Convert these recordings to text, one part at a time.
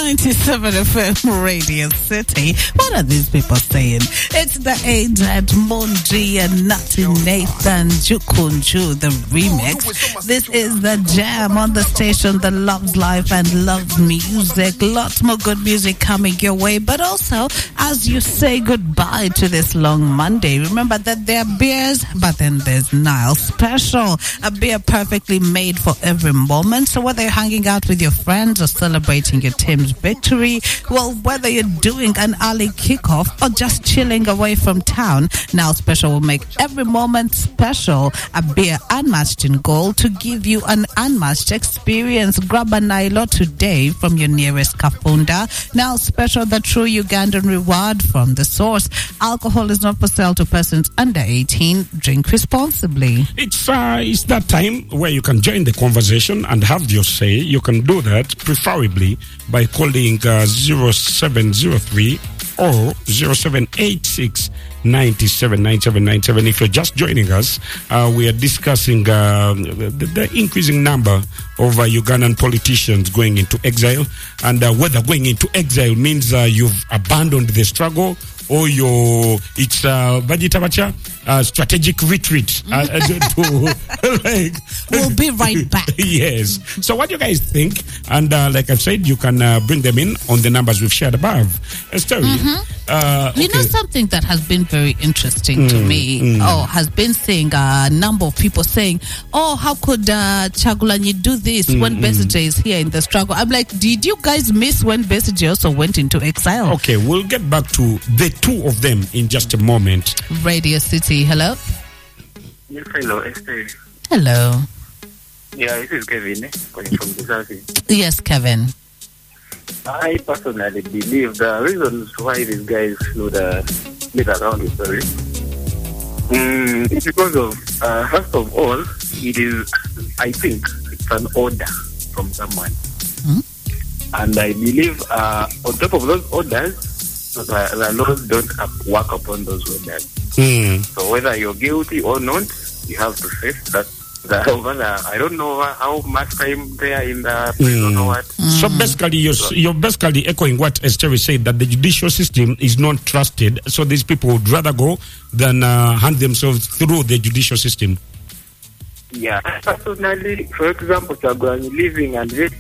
97 FM Radio City. What are these people saying? It's the Agent Mondi and Nati Nathan Jukunju, the remix. This is the jam on the station that loves life and loves music. Lots more good music coming your way. But also, as you say goodbye to this long Monday, remember that there are beers, but then there's Nile Special. A beer perfectly made for every moment. So whether you're hanging out with your friends or celebrating your team's victory, well, whether you're doing an early kickoff or just chilling away from town, Now Special will make every moment special. A beer unmatched in gold to give you an unmatched experience. Grab a Nilo today from your nearest Kafunda. Now Special, the true Ugandan reward from the source. Alcohol is not for sale to persons under 18. Drink responsibly. It's that time where you can join the conversation and have your say. You can do that preferably by calling 0703 or 0786 979797. If you're just joining us, we are discussing the increasing number of Ugandan politicians going into exile, and whether going into exile means you've abandoned the struggle or it's strategic retreat. We'll be right back. Yes. So what do you guys think? And like I've said, you can bring them in on the numbers we've shared above. Esther, you know something that has been very interesting to me, has been seeing a number of people saying, how could Chagulanyi do this when Besigye is here in the struggle? I'm like, did you guys miss when Besigye also went into exile? Okay, we'll get back to the two of them in just a moment. Radio City, hello? Yes, hello, Esther. Hello. Yeah, this is Kevin, calling from Kisasi. Yes, Kevin. I personally believe the reasons why these guys should get around the story is because of, first of all, I think it's an order from someone. And I believe on top of those orders, the laws don't work upon those orders. So whether you're guilty or not, you have to face that. I don't know how much time they are in the prison or what. So basically, you're basically echoing what Esther said, that the judicial system is not trusted. So these people would rather go than hand themselves through the judicial system. Yeah, personally, for example, Chagulanyi living and is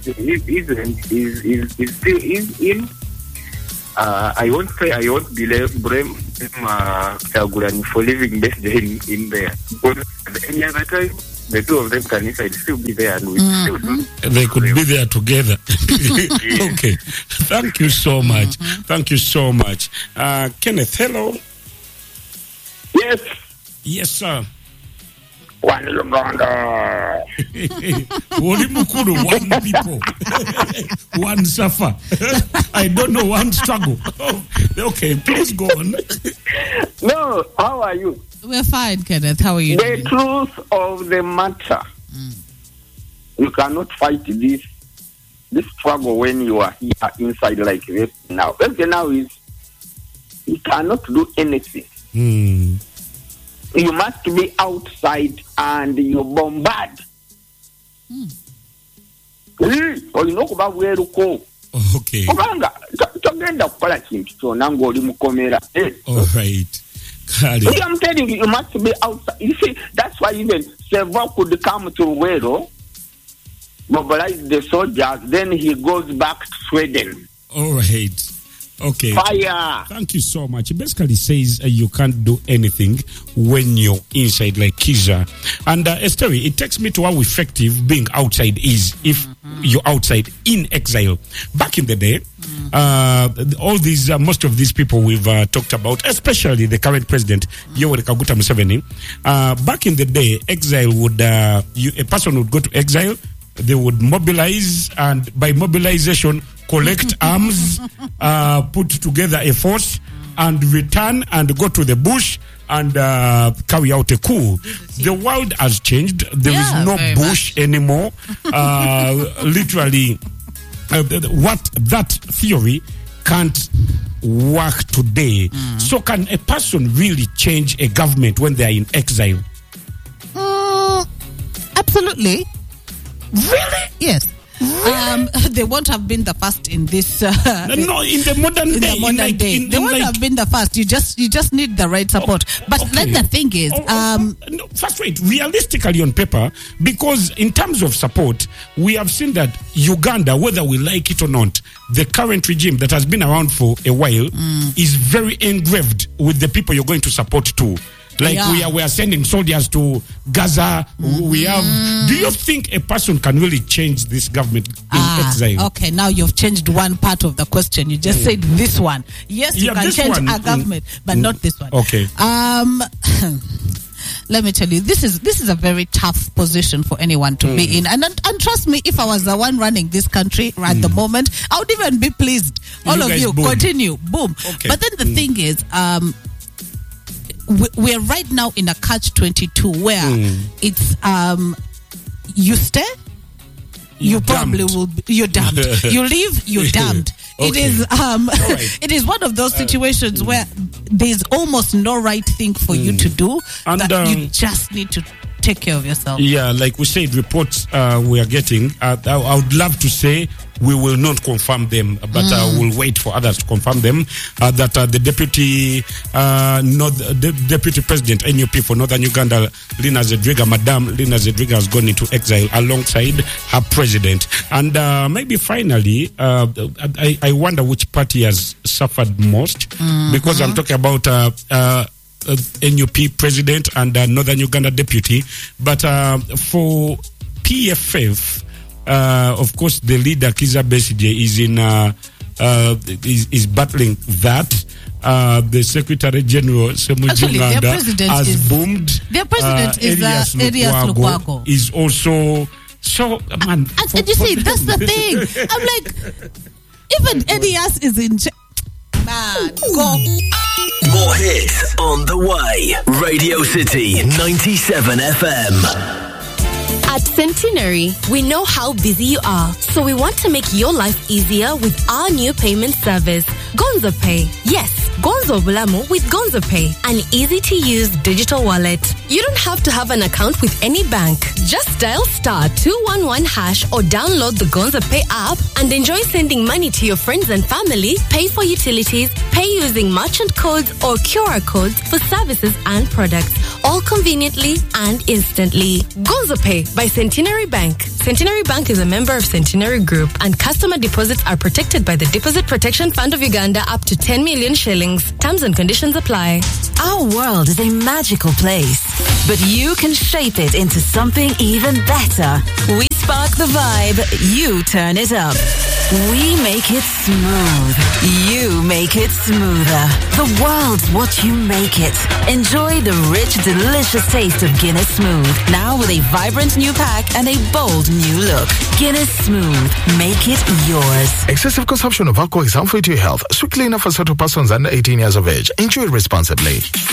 still in. I won't blame Chagulanyi for living Besigye in there. But at any other time, the two of them can still be there, and they could be there together. Okay, thank you so much. Thank you so much, Kenneth. Hello. Yes, sir. One Uganda. One people. One suffer. I don't know, one struggle. Okay, please go on. No, how are you? We're fine, Kenneth. How are you doing? The truth of the matter. You cannot fight this struggle when you are here inside like this now. This now is, you cannot do anything. You must be outside and you bombard. Okay. All right. I'm telling you, you must be outside. You see, that's why even Sevo could come to Wero, mobilize the soldiers, then he goes back to Sweden. All right. Okay. Fire. Thank you so much. It basically says you can't do anything when you're inside, like Kiza. And Esther, it takes me to how effective being outside is if you're outside in exile. Back in the day, all these, most of these people we've talked about, especially the current president, Yoweri Kaguta Museveni, back in the day, exile would, a person would go to exile, they would mobilize, and by mobilization, collect arms, put together a force, and return and go to the bush and carry out a coup. The world has changed. There is no bush anymore. Literally, what that theory can't work today. So can a person really change a government when they are in exile? Absolutely. Really? Yes. They won't have been the first in this. No, in the modern day. They won't have been the first. You just need the right support. But then the thing is, no, first wait, realistically on paper, because in terms of support, we have seen that Uganda, whether we like it or not, the current regime that has been around for a while is very engraved with the people you're going to support too. Like we are sending soldiers to Gaza. We have. Do you think a person can really change this government in exile? Okay, now you've changed one part of the question. You just said this one. Yes, you can change a government, but not this one. Okay. Let me tell you, this is a very tough position for anyone to be in. And trust me, if I was the one running this country at the moment, I would even be pleased. All of you, continue. Boom. Okay. But then the thing is, we're right now in a catch-22 where it's you stay, you probably will be, you're damned. You leave, you're damned. Okay. It is one of those situations where there's almost no right thing for you to do, and that you just need to take care of yourself. Yeah, like we said, reports we are getting. I would love to say we will not confirm them, but we'll wait for others to confirm them. That the deputy president NUP for Northern Uganda, Lina Zedriga, Madame Lina Zedriga, has gone into exile alongside her president. And maybe finally, I wonder which party has suffered most, because I'm talking about NUP president and Northern Uganda deputy. But for PFF, of course, the leader Kizza Besigye is in is battling that. The Secretary General Semujinganda has boomed. Their president is Elias Lukwago. Is also so man. And you see, that's the thing. I'm like, even Elias is in. Man, go. More hits on the way. Radio City 97 FM. At Centenary, we know how busy you are, so we want to make your life easier with our new payment service, Gonzo Pay. Yes, Gonzo Bulamu with Gonzo Pay, an easy-to-use digital wallet. You don't have to have an account with any bank. Just dial *211# or download the Gonzo Pay app and enjoy sending money to your friends and family, pay for utilities, pay using merchant codes or QR codes for services and products, all conveniently and instantly. Gonzo Pay by Centenary Bank. Centenary Bank is a member of Centenary Group, and customer deposits are protected by the Deposit Protection Fund of Uganda up to 10 million shillings. Terms and conditions apply. Our world is a magical place, but you can shape it into something even better. We spark the vibe, you turn it up. We make it smooth, you make it smoother. The world's what you make it. Enjoy the rich, delicious taste of Guinness Smooth, now with a vibrant new pack and a bold new look. Guinness Smooth, make it yours. Excessive consumption of alcohol is harmful to your health. Strictly enough for certain persons under 18 years of age. Enjoy responsibly.